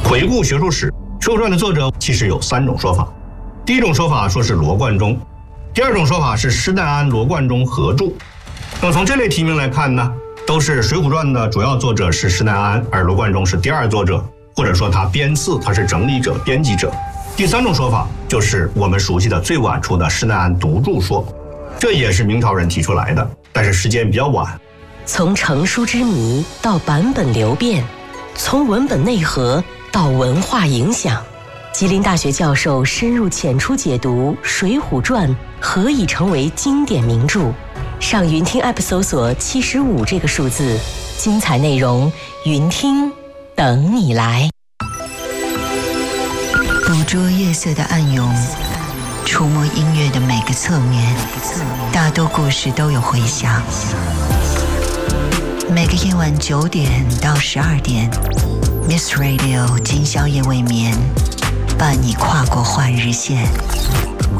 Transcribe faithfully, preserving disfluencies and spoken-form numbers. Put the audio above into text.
回顾学术史，《水浒传》的作者其实有三种说法。第一种说法说是罗贯中，第二种说法是施耐庵、罗贯中合著。那么从这类题名来看呢，都是《水浒传》的主要作者是施耐庵，而罗贯中是第二作者，或者说他编次，他是整理者、编辑者。第三种说法就是我们熟悉的最晚出的施耐庵独著说，这也是明朝人提出来的，但是时间比较晚。 从成书之谜到版本流变，从文本内核到文化影响，吉林大学教授深入浅出解读《水浒传》何以成为经典名著。上云听 App 搜索七十五这个数字，精彩内容云听等你来。 捕捉夜色的暗涌，触摸音乐的每个侧面，大多故事都有回响。每个夜晚九点到十二点 ，Miss Radio 今宵夜未眠，伴你跨过换日线。